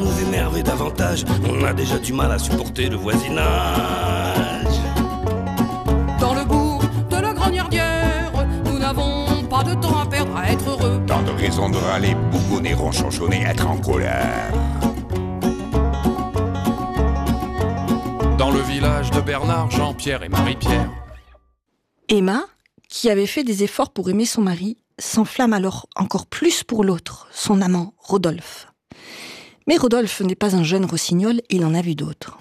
nous énerver davantage. On a déjà du mal à supporter le voisinage. Dans le bourg de la Grognardière, nous n'avons pas de temps à perdre à être heureux. Tant de raisons de râler, bougonner, ronchonchonner, être en colère. Dans le village de Bernard, Jean-Pierre et Marie-Pierre. Emma, qui avait fait des efforts pour aimer son mari, s'enflamme alors encore plus pour l'autre, son amant Rodolphe. Mais Rodolphe n'est pas un jeune rossignol, il en a vu d'autres.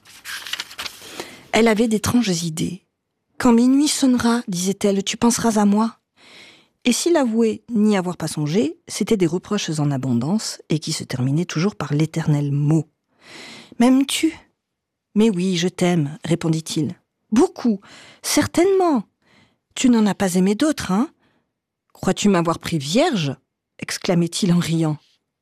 Elle avait d'étranges idées. « Quand minuit sonnera, disait-elle, tu penseras à moi. » Et s'il avouait n'y avoir pas songé, c'était des reproches en abondance et qui se terminaient toujours par l'éternel mot. « M'aimes-tu » ? « Mais oui, je t'aime, répondit-il. »« Beaucoup, certainement. Tu n'en as pas aimé d'autres, hein ? Crois-tu m'avoir pris vierge ?» exclamait-il en riant.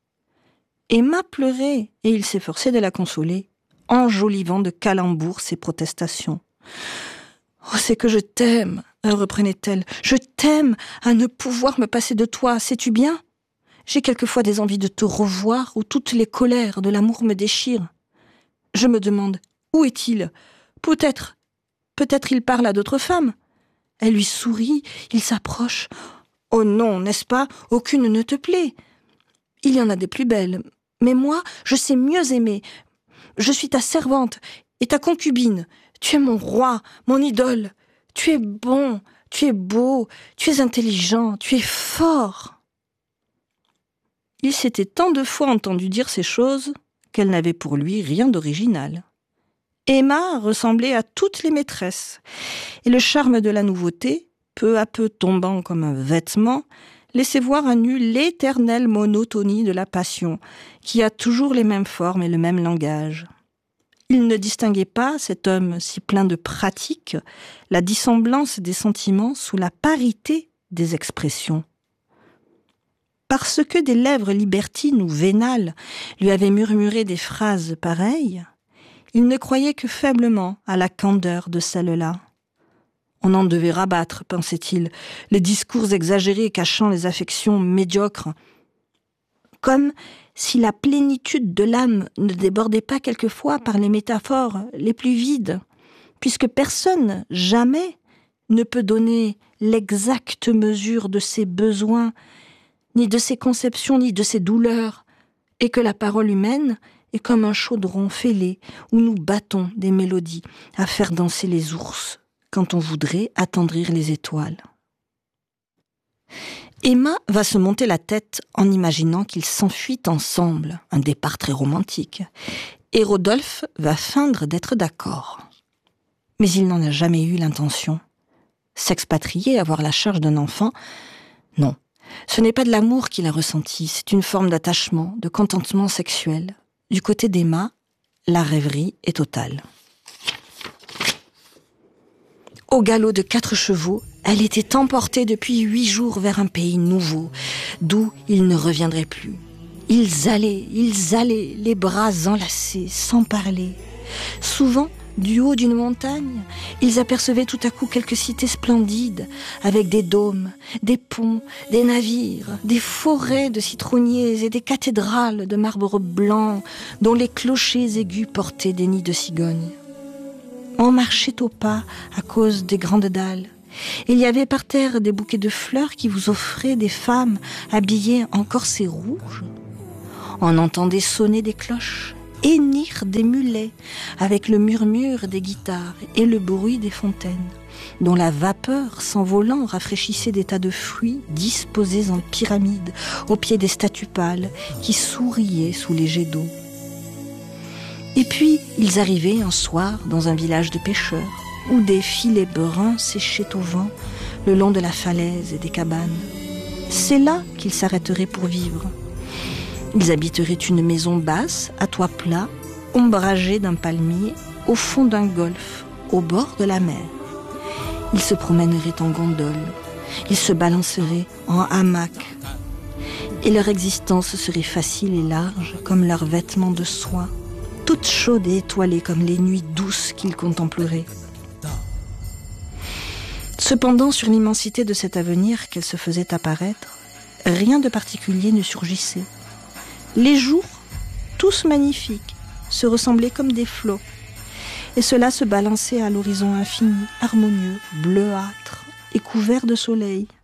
Emma pleurait et il s'efforçait de la consoler, enjolivant de calembours ses protestations. « Oh, c'est que je t'aime, reprenait-elle. Je t'aime à ne pouvoir me passer de toi, sais-tu bien ? J'ai quelquefois des envies de te revoir où toutes les colères de l'amour me déchirent. Je me demande, où est-il ? Peut-être il parle à d'autres femmes. Elle lui sourit, il s'approche. Oh non, n'est-ce pas ? Aucune ne te plaît. Il y en a des plus belles. Mais moi, je sais mieux aimer. Je suis ta servante et ta concubine. Tu es mon roi, mon idole. Tu es bon, tu es beau, tu es intelligent, tu es fort. Il s'était tant de fois entendu dire ces choses qu'elle n'avait pour lui rien d'original. Emma ressemblait à toutes les maîtresses, et le charme de la nouveauté, peu à peu tombant comme un vêtement, laissait voir à nu l'éternelle monotonie de la passion, qui a toujours les mêmes formes et le même langage. Il ne distinguait pas, cet homme si plein de pratique, la dissemblance des sentiments sous la parité des expressions. Parce que des lèvres libertines ou vénales lui avaient murmuré des phrases pareilles, il ne croyait que faiblement à la candeur de celle-là. On en devait rabattre, pensait-il, les discours exagérés cachant les affections médiocres. Comme si la plénitude de l'âme ne débordait pas quelquefois par les métaphores les plus vides, puisque personne, jamais, ne peut donner l'exacte mesure de ses besoins, ni de ses conceptions, ni de ses douleurs, et que la parole humaine est comme un chaudron fêlé où nous battons des mélodies à faire danser les ours quand on voudrait attendrir les étoiles. Emma va se monter la tête en imaginant qu'ils s'enfuient ensemble, un départ très romantique, et Rodolphe va feindre d'être d'accord. Mais il n'en a jamais eu l'intention. S'expatrier, avoir la charge d'un enfant, non. Ce n'est pas de l'amour qu'il a ressenti, c'est une forme d'attachement, de contentement sexuel. Du côté d'Emma, la rêverie est totale. Au galop de 4 chevaux, elle était emportée depuis 8 jours vers un pays nouveau, d'où ils ne reviendraient plus. Ils allaient, les bras enlacés, sans parler. Souvent, du haut d'une montagne, ils apercevaient tout à coup quelques cités splendides, avec des dômes, des ponts, des navires, des forêts de citronniers et des cathédrales de marbre blanc, dont les clochers aigus portaient des nids de cigognes. On marchait au pas à cause des grandes dalles. Il y avait par terre des bouquets de fleurs qui vous offraient des femmes habillées en corsets rouges. On entendait sonner des cloches, hennir des mulets, avec le murmure des guitares et le bruit des fontaines, dont la vapeur s'envolant rafraîchissait des tas de fruits disposés en pyramide au pied des statues pâles qui souriaient sous les jets d'eau. Et puis, ils arrivaient un soir dans un village de pêcheurs, où des filets bruns séchaient au vent le long de la falaise et des cabanes. C'est là qu'ils s'arrêteraient pour vivre. Ils habiteraient une maison basse, à toit plat, ombragée d'un palmier, au fond d'un golfe, au bord de la mer. Ils se promèneraient en gondole, ils se balanceraient en hamac, et leur existence serait facile et large comme leurs vêtements de soie, toute chaude et étoilée comme les nuits douces qu'ils contempleraient. Cependant, sur l'immensité de cet avenir qu'elle se faisait apparaître, rien de particulier ne surgissait. Les jours tous magnifiques, se ressemblaient comme des flots. Et cela se balançait à l'horizon infini, harmonieux, bleuâtre et couvert de soleil.